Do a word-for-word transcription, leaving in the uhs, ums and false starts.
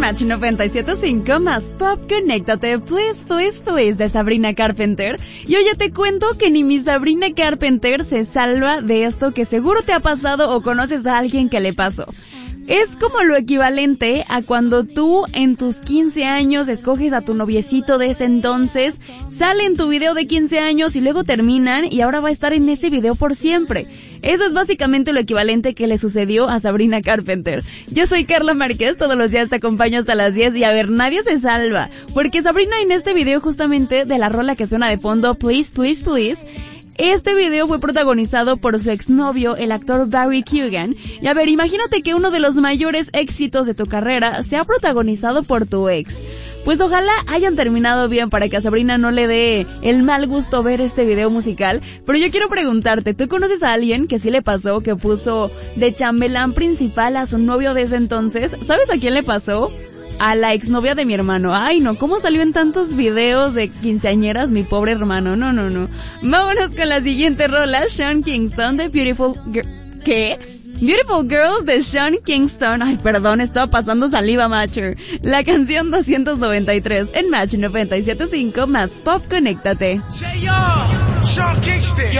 Match noventa y siete punto cinco más Pop, conéctate, please, please, please, de Sabrina Carpenter. Y oye, te cuento que ni mi Sabrina Carpenter se salva de esto que seguro te ha pasado o conoces a alguien que le pasó. Es como lo equivalente a cuando tú en tus quince años escoges a tu noviecito de ese entonces, sale en tu video de quince años y luego terminan y ahora va a estar en ese video por siempre. Eso es básicamente lo equivalente que le sucedió a Sabrina Carpenter. Yo soy Carla Márquez, todos los días te acompaño hasta las diez y a ver, nadie se salva. Porque Sabrina en este video justamente de la rola que suena de fondo, Please, Please, Please, este video fue protagonizado por su exnovio, el actor Barry Keoghan. Y a ver, imagínate que uno de los mayores éxitos de tu carrera sea protagonizado por tu ex. Pues ojalá hayan terminado bien para que a Sabrina no le dé el mal gusto ver este video musical. Pero yo quiero preguntarte, ¿tú conoces a alguien que sí le pasó, que puso de chambelán principal a su novio de ese entonces? ¿Sabes a quién le pasó? A la exnovia de mi hermano. Ay, no, ¿cómo salió en tantos videos de quinceañeras mi pobre hermano? No, no, no. Vámonos con la siguiente rola, Sean Kingston de Beautiful Girl. ¿Qué? Beautiful Girls de Sean Kingston. Ay, perdón, estaba pasando saliva, Matcher. La canción doscientos noventa y tres en Match noventa y siete punto cinco más Pop, conéctate.